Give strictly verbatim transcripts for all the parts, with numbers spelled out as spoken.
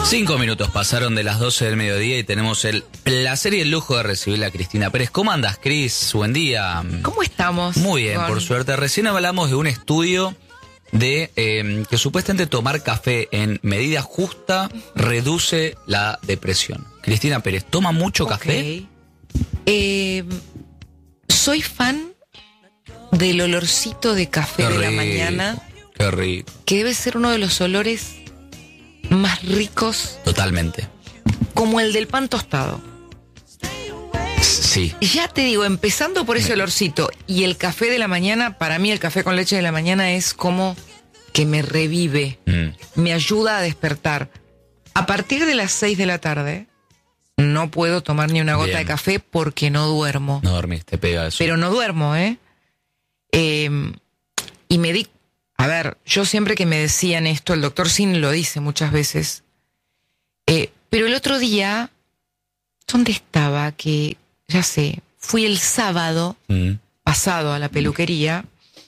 Cinco minutos pasaron de las doce del mediodía y tenemos el placer y el lujo de recibir a Cristina Pérez. ¿Cómo andas, Cris? Buen día. ¿Cómo estamos? Muy bien, con... por suerte. Recién hablamos de un estudio de eh, que supuestamente tomar café en medida justa reduce la depresión. Cristina Pérez, ¿toma mucho okay. café? Eh, soy fan del olorcito de café Qué de la rico, mañana. Qué rico. Que debe ser uno de los olores más ricos. Totalmente. Como el del pan tostado. Sí. Ya te digo, empezando por ese olorcito y el café de la mañana, para mí el café con leche de la mañana es como que me revive, mm. me ayuda a despertar. A partir de las seis de la tarde no puedo tomar ni una gota Bien. de café porque no duermo. No dormís, te pega eso. Pero no duermo, ¿eh? eh y me di... A ver, yo siempre que me decían esto, el doctor Sin lo dice muchas veces, eh, pero el otro día, ¿dónde estaba? Que, ya sé, fui el sábado mm. pasado a la peluquería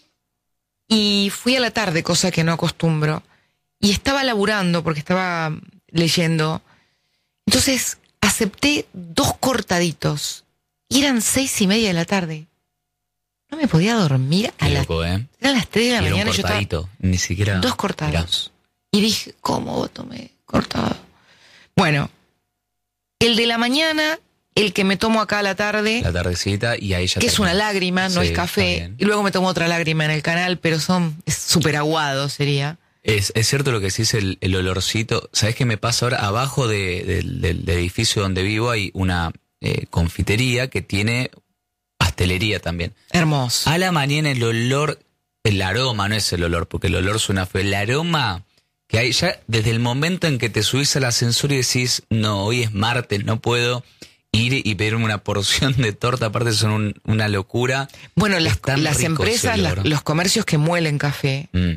y fui a la tarde, cosa que no acostumbro, y estaba laburando porque estaba leyendo. Entonces acepté dos cortaditos y eran seis y media de la tarde. No me podía dormir a las... ¿eh? Eran las tres de la y mañana. Un cortadito, yo estaba, ni siquiera... Dos cortados. Mirá. Y dije, ¿cómo tomé cortado? Bueno, el de la mañana, el que me tomo acá a la tarde... La tardecita y ahí ya... Que termina. Es una lágrima, no sí, es café. Y luego me tomo otra lágrima en el canal, pero son... Es súper aguado, sería. Es, es cierto lo que decís, el, el olorcito. ¿Sabés qué me pasa ahora? Abajo de, de, de, del edificio donde vivo hay una eh, confitería que tiene... pastelería también. Hermoso. A la mañana el olor, el aroma, no es el olor, porque el olor suena feo, el aroma que hay ya desde el momento en que te subís al ascensor y decís, no, hoy es martes, no puedo ir y pedirme una porción de torta, aparte son un, una locura. Bueno, las, las empresas, las, los comercios que muelen café, mm.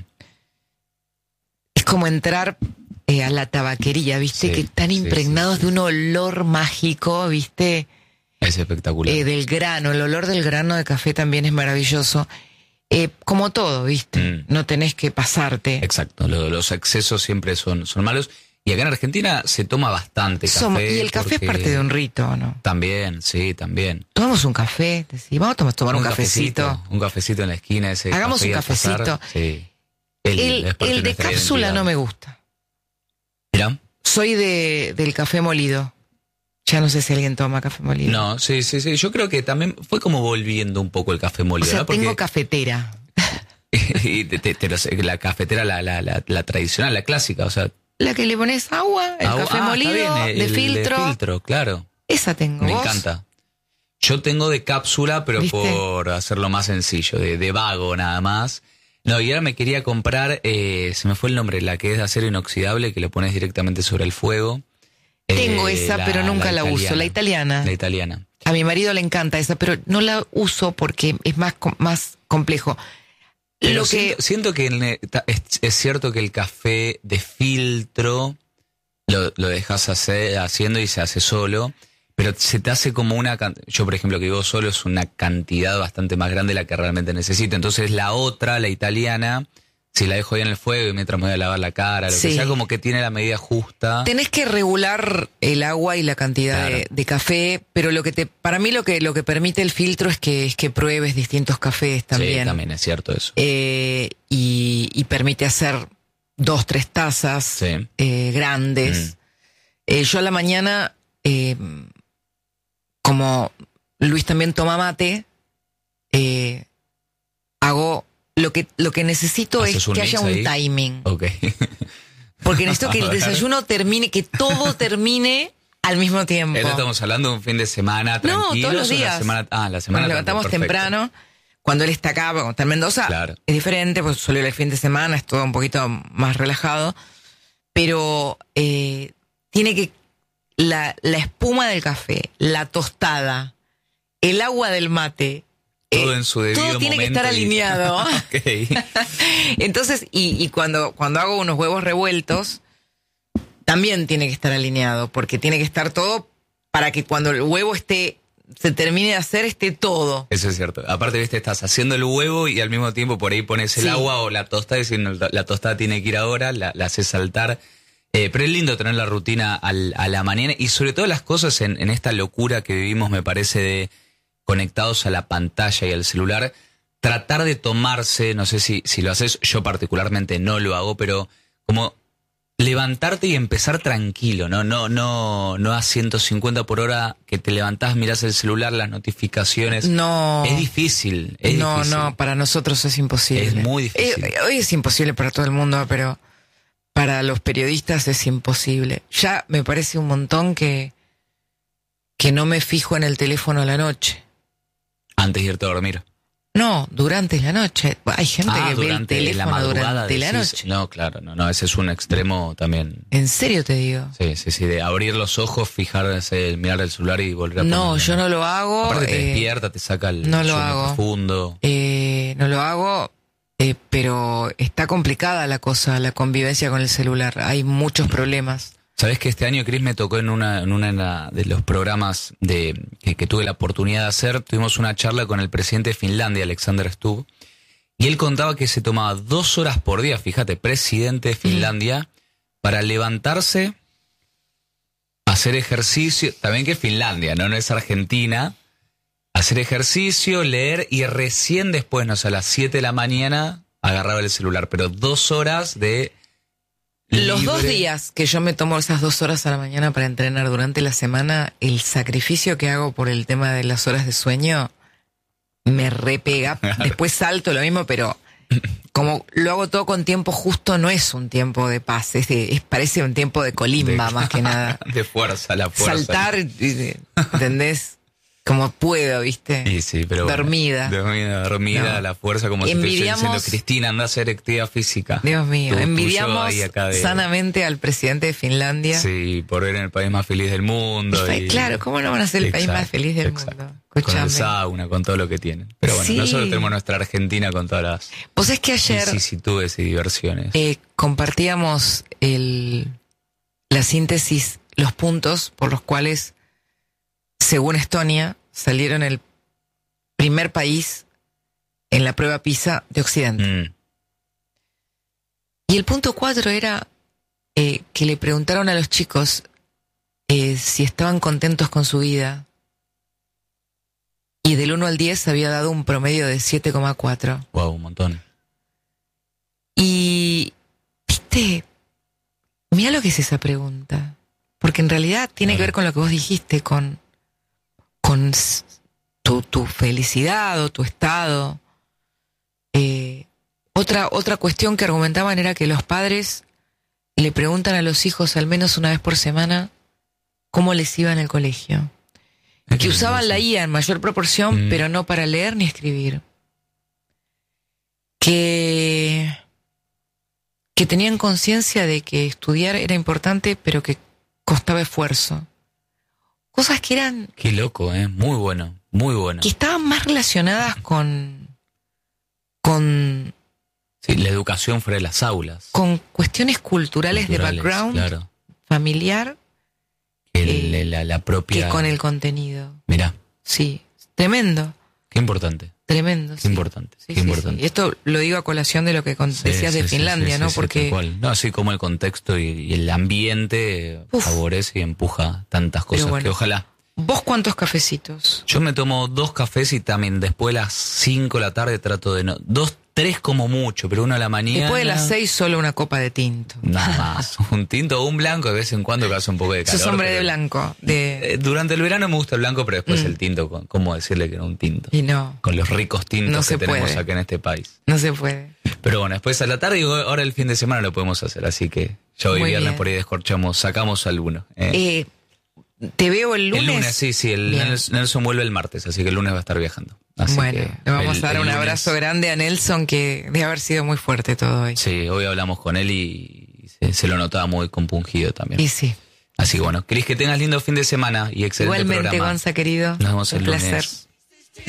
es como entrar eh, a la tabaquería, ¿viste? Sí, que están impregnados sí, sí, sí. de un olor mágico, ¿viste? Es espectacular. Eh, del grano, el olor del grano de café también es maravilloso. Eh, como todo, ¿viste? Mm. No tenés que pasarte. Exacto, los, los excesos siempre son, son malos. Y acá en Argentina se toma bastante café. Somos, y el café es parte de un rito, ¿no? También, sí, también. Tomamos un café, decís, vamos a tomar un, un cafecito. cafecito. Un cafecito en la esquina. Ese Hagamos un cafecito. Pasar, sí. El, el, el de cápsula identidad. No me gusta. ¿Mira? Soy de del café molido. Ya no sé si alguien toma café molido. No, sí, sí, sí. Yo creo que también fue como volviendo un poco el café molido. O sea, ¿no? Porque... tengo cafetera. y te, te, te, la cafetera, la, la, la, la tradicional, la clásica, o sea... La que le pones agua, el agua, café ah, molido, bien, el, de filtro. De filtro, claro. Esa tengo. Me ¿Vos? encanta. Yo tengo de cápsula, pero ¿viste? Por hacerlo más sencillo, de, de vago nada más. No, y ahora me quería comprar, eh, se me fue el nombre, la que es de acero inoxidable, que lo pones directamente sobre el fuego. Tengo eh, esa, la, pero nunca la, la uso. La italiana. La italiana. A mi marido le encanta esa, pero no la uso porque es más, más complejo. Pero Lo siento, que... siento que el, es, es cierto que el café de filtro lo, lo dejas hacer, haciendo y se hace solo, pero se te hace como una... Yo, por ejemplo, que vivo solo, es una cantidad bastante más grande de la que realmente necesito. Entonces la otra, la italiana... Si la dejo ahí en el fuego y mientras me voy a lavar la cara, lo sí. que sea, como que tiene la medida justa. Tenés que regular el agua y la cantidad claro. de, de café, pero lo que te, para mí lo que lo que permite el filtro es que es que pruebes distintos cafés también. Sí, también es cierto eso. Eh, y, y permite hacer dos, tres tazas sí. eh, grandes. Mm. Eh, yo a la mañana, eh, como Luis también toma mate, eh, hago... Lo que, lo que necesito es que haya un ahí? timing. Ok. Porque necesito que el desayuno termine, que todo termine al mismo tiempo. Esto estamos hablando de un fin de semana tranquilo. No, todos los días. Semana, ah, la semana. Nos levantamos perfecto. temprano. Cuando él está acá, cuando está en Mendoza, claro. es diferente, pues suele ir el fin de semana, es todo un poquito más relajado. Pero eh, tiene que... La, la espuma del café, la tostada, el agua del mate... Todo en su debido Todo tiene momento que estar y... alineado. Okay. Entonces, y, y cuando, cuando hago unos huevos revueltos, también tiene que estar alineado, porque tiene que estar todo para que cuando el huevo esté, se termine de hacer, esté todo. Eso es cierto. Aparte, viste, estás haciendo el huevo y al mismo tiempo por ahí pones el sí. agua o la tostada, y si no, la tostada tiene que ir ahora, la, la haces saltar. Eh, pero es lindo tener la rutina al, a la mañana y sobre todo las cosas en, en esta locura que vivimos, me parece, de conectados a la pantalla y al celular, tratar de tomarse, no sé si, si lo haces, yo particularmente no lo hago, pero como levantarte y empezar tranquilo, no no no no a ciento cincuenta por hora, que te levantás, mirás el celular, las notificaciones. No. Es difícil, es no, difícil. No, para nosotros es imposible. Es muy difícil. Eh, hoy es imposible para todo el mundo, pero para los periodistas es imposible. Ya me parece un montón que, que no me fijo en el teléfono a la noche. Antes de irte a dormir. No, durante la noche. Hay gente ah, que ve el teléfono la durante la decís, noche. No, claro, no, no, ese es un extremo también. ¿En serio te digo? Sí, sí, sí, de abrir los ojos, fijarse, mirar el celular y volver a ponerlo. No, yo no lo hago. Aparte te eh, despierta, te saca el no lo sueño hago. profundo. Eh, no lo hago, eh, pero está complicada la cosa, la convivencia con el celular. Hay muchos problemas. Sabés que este año, Cris, me tocó en una, en una de los programas de que, que tuve la oportunidad de hacer, tuvimos una charla con el presidente de Finlandia, Alexander Stubb, y él contaba que se tomaba dos horas por día, fíjate, presidente de Finlandia, mm. para levantarse, hacer ejercicio, también que Finlandia, no, no es Argentina, hacer ejercicio, leer, y recién después, no sé, a las siete de la mañana, agarraba el celular, pero dos horas de... Los libre. Dos días que yo me tomo esas dos horas a la mañana para entrenar durante la semana, el sacrificio que hago por el tema de las horas de sueño me repega. Después salto lo mismo, pero como lo hago todo con tiempo justo, no es un tiempo de paz, es, de, es parece un tiempo de colimba de, más que nada. De fuerza, la fuerza. Saltar, ¿entendés? Como puedo, ¿viste? Sí, sí, pero dormida. Bueno, dormida, dormida, no. La fuerza, como si te estuviera diciendo, Cristina, anda a hacer actividad física. Dios mío, tu, envidiamos tu de... sanamente al presidente de Finlandia. Sí, por ver en el país más feliz del mundo. Y, claro, ¿cómo no van a ser el exacto, país más feliz del exacto. mundo? Escuchame. Con el sauna, con todo lo que tienen. Pero bueno, sí. Nosotros tenemos nuestra Argentina con todas las Vos es que ayer vicisitudes y diversiones. Eh, compartíamos el, la síntesis, los puntos por los cuales, según Estonia, salieron el primer país en la prueba PISA de Occidente. Mm. Y el punto cuatro era eh, que le preguntaron a los chicos eh, si estaban contentos con su vida. Y del uno al diez había dado un promedio de siete coma cuatro. Wow, un montón. Y, viste, mira lo que es esa pregunta. Porque en realidad tiene bueno. que ver con lo que vos dijiste, con... con tu, tu felicidad o tu estado. Eh, otra, otra cuestión que argumentaban era que los padres le preguntan a los hijos al menos una vez por semana cómo les iba en el colegio. Que usaban la I A en mayor proporción, mm. pero no para leer ni escribir. Que, que tenían conciencia de que estudiar era importante, pero que costaba esfuerzo. Cosas que eran... Qué loco, ¿eh? Muy bueno, muy bueno. Que estaban más relacionadas con... Con... Sí, la educación fuera de las aulas. Con cuestiones culturales, culturales de background, claro. familiar. El, eh, la, la propia... Que con el contenido. Mirá. Sí, tremendo. Qué importante. Tremendo, Qué sí. importante, sí, qué sí, importante. Sí. Y esto lo digo a colación de lo que con, sí, decías sí, de sí, Finlandia, sí, ¿no? Sí, Porque... Sí, no, así como el contexto y, y el ambiente Uf. favorece y empuja tantas cosas bueno, que ojalá... ¿Vos cuántos cafecitos? Yo me tomo dos cafés y también después de las cinco de la tarde trato de no... Dos, tres como mucho, pero uno a la mañana... Después de las seis solo una copa de tinto. Nada más. Un tinto o un blanco de vez en cuando que hace un poco de calor. Sos hombre pero... de blanco. De... Eh, durante el verano me gusta el blanco, pero después mm. el tinto, con, ¿cómo decirle que no un tinto? Y no. Con los ricos tintos no que tenemos puede. acá en este país. No se puede. Pero bueno, después a la tarde y ahora el fin de semana lo podemos hacer, así que ya hoy Muy viernes bien. Por ahí descorchamos, sacamos alguno. Eh. eh ¿Te veo el lunes? El lunes, sí, sí. El Nelson vuelve el martes, así que el lunes va a estar viajando. Así bueno, que le vamos el, a dar un lunes... abrazo grande a Nelson, que debe haber sido muy fuerte todo hoy. Sí, hoy hablamos con él y se, se lo notaba muy compungido también. Y sí. Así que bueno, Cris, que tengas lindo fin de semana y excelente Igualmente, programa. Igualmente, Gonza, querido. Nos vemos el un lunes. placer.